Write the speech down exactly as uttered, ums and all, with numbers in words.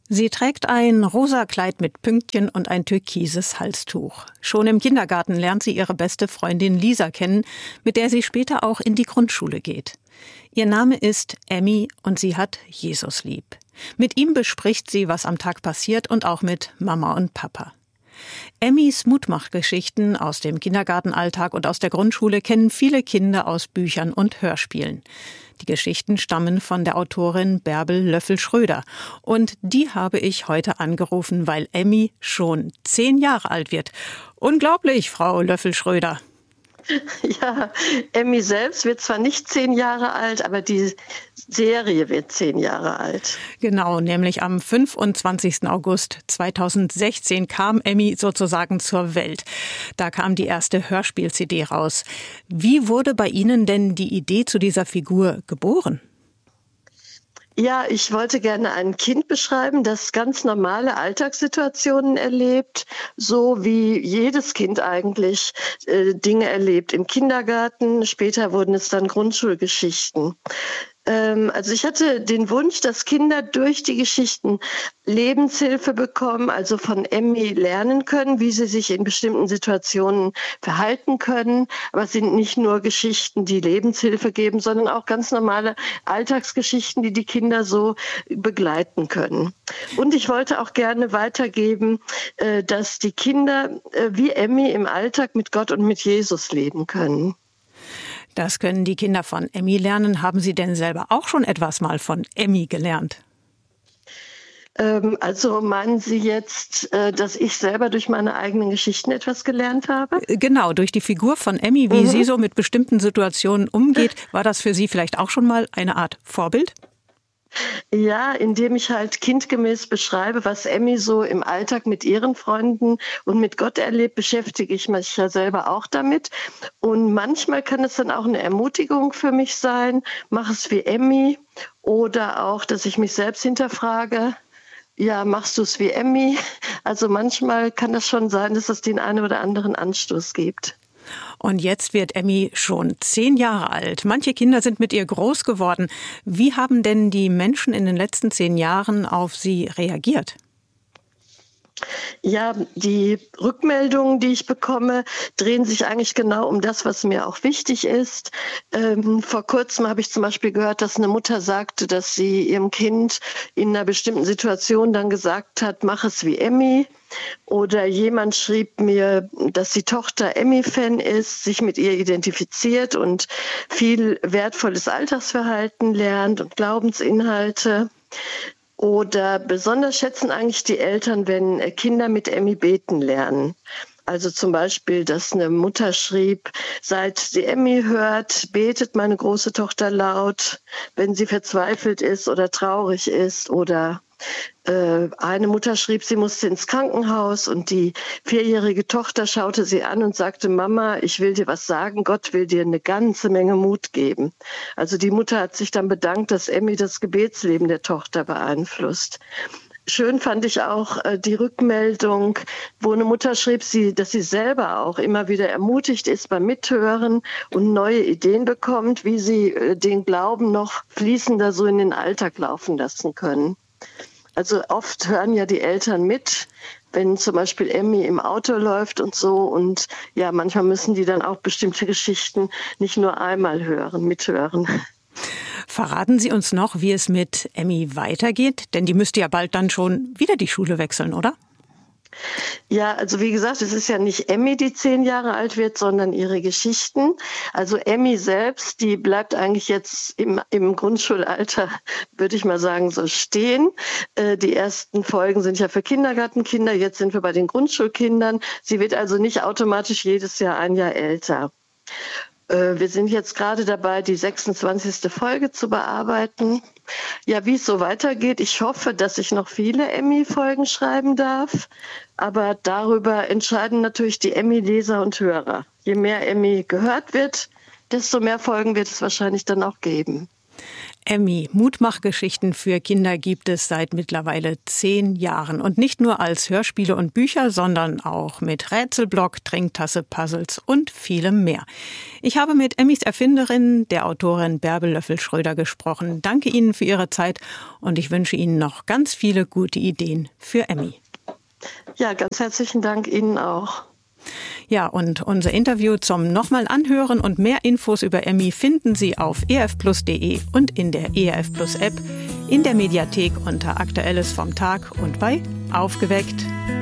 Sie trägt ein rosa Kleid mit Pünktchen und ein türkises Halstuch. Schon im Kindergarten lernt sie ihre beste Freundin Lisa kennen, mit der sie später auch in die Grundschule geht. Ihr Name ist Emmy und sie hat Jesus lieb. Mit ihm bespricht sie, was am Tag passiert, und auch mit Mama und Papa. Emmys Mutmachgeschichten aus dem Kindergartenalltag und aus der Grundschule kennen viele Kinder aus Büchern und Hörspielen. Die Geschichten stammen von der Autorin Bärbel Löffel-Schröder. Und die habe ich heute angerufen, weil Emmy schon zehn Jahre alt wird. Unglaublich, Frau Löffel-Schröder. Ja, Emmy selbst wird zwar nicht zehn Jahre alt, aber die Serie wird zehn Jahre alt. Genau, nämlich am fünfundzwanzigsten August zweitausendsechzehn kam Emmy sozusagen zur Welt. Da kam die erste Hörspiel-C D raus. Wie wurde bei Ihnen denn die Idee zu dieser Figur geboren? Ja, ich wollte gerne ein Kind beschreiben, das ganz normale Alltagssituationen erlebt, so wie jedes Kind eigentlich äh, Dinge erlebt im Kindergarten. Später wurden es dann Grundschulgeschichten. Ähm, also ich hatte den Wunsch, dass Kinder durch die Geschichten Lebenshilfe bekommen, also von Emmy lernen können, wie sie sich in bestimmten Situationen verhalten können. Aber es sind nicht nur Geschichten, die Lebenshilfe geben, sondern auch ganz normale Alltagsgeschichten, die die Kinder so begleiten können. Und ich wollte auch gerne weitergeben, äh, dass die Kinder äh, wie Emmy im Alltag mit Gott und mit Jesus leben können. Das können die Kinder von Emmy lernen. Haben Sie denn selber auch schon etwas mal von Emmy gelernt? Ähm, also meinen Sie jetzt, äh, dass ich selber durch meine eigenen Geschichten etwas gelernt habe? Genau, durch die Figur von Emmy, wie mhm. sie so mit bestimmten Situationen umgeht. War das für Sie vielleicht auch schon mal eine Art Vorbild? Ja, indem ich halt kindgemäß beschreibe, was Emmy so im Alltag mit ihren Freunden und mit Gott erlebt, beschäftige ich mich ja selber auch damit. Und manchmal kann es dann auch eine Ermutigung für mich sein, mach es wie Emmy, oder auch, dass ich mich selbst hinterfrage, ja, machst du es wie Emmy? Also manchmal kann das schon sein, dass es den einen oder anderen Anstoß gibt. Und jetzt wird Emmy schon zehn Jahre alt. Manche Kinder sind mit ihr groß geworden. Wie haben denn die Menschen in den letzten zehn Jahren auf sie reagiert? Ja, die Rückmeldungen, die ich bekomme, drehen sich eigentlich genau um das, was mir auch wichtig ist. Ähm, vor kurzem habe ich zum Beispiel gehört, dass eine Mutter sagte, dass sie ihrem Kind in einer bestimmten Situation dann gesagt hat, mach es wie Emmy. Oder jemand schrieb mir, dass die Tochter Emmy-Fan ist, sich mit ihr identifiziert und viel wertvolles Alltagsverhalten lernt und Glaubensinhalte. Oder besonders schätzen eigentlich die Eltern, wenn Kinder mit Emmy beten lernen. Also zum Beispiel, dass eine Mutter schrieb, seit sie Emmy hört, betet meine große Tochter laut, wenn sie verzweifelt ist oder traurig ist. Oder äh, eine Mutter schrieb, sie musste ins Krankenhaus und die vierjährige Tochter schaute sie an und sagte, Mama, ich will dir was sagen, Gott will dir eine ganze Menge Mut geben. Also die Mutter hat sich dann bedankt, dass Emmy das Gebetsleben der Tochter beeinflusst. Schön fand ich auch äh, die Rückmeldung, wo eine Mutter schrieb, sie, dass sie selber auch immer wieder ermutigt ist beim Mithören und neue Ideen bekommt, wie sie äh, den Glauben noch fließender so in den Alltag laufen lassen können. Also oft hören ja die Eltern mit, wenn zum Beispiel Emmy im Auto läuft und so. Und ja, manchmal müssen die dann auch bestimmte Geschichten nicht nur einmal hören, mithören. Verraten Sie uns noch, wie es mit Emmy weitergeht? Denn die müsste ja bald dann schon wieder die Schule wechseln, oder? Ja, also wie gesagt, es ist ja nicht Emmy, die zehn Jahre alt wird, sondern ihre Geschichten. Also Emmy selbst, die bleibt eigentlich jetzt im, im Grundschulalter, würde ich mal sagen, so stehen. Äh, die ersten Folgen sind ja für Kindergartenkinder, jetzt sind wir bei den Grundschulkindern. Sie wird also nicht automatisch jedes Jahr ein Jahr älter. Wir sind jetzt gerade dabei, die sechsundzwanzigste Folge zu bearbeiten. Ja, wie es so weitergeht, ich hoffe, dass ich noch viele Emmy-Folgen schreiben darf. Aber darüber entscheiden natürlich die Emmy-Leser und Hörer. Je mehr Emmy gehört wird, desto mehr Folgen wird es wahrscheinlich dann auch geben. Emmy, Mutmachgeschichten für Kinder gibt es seit mittlerweile zehn Jahren. Und nicht nur als Hörspiele und Bücher, sondern auch mit Rätselblock, Trinktasse, Puzzles und vielem mehr. Ich habe mit Emmys Erfinderin, der Autorin Bärbel Löffel-Schröder, gesprochen. Danke Ihnen für Ihre Zeit und ich wünsche Ihnen noch ganz viele gute Ideen für Emmy. Ja, ganz herzlichen Dank Ihnen auch. Ja, und unser Interview zum nochmal anhören und mehr Infos über Emmy finden Sie auf e r f plus punkt de und in der E R F Plus App, in der Mediathek unter Aktuelles vom Tag und bei Aufgeweckt.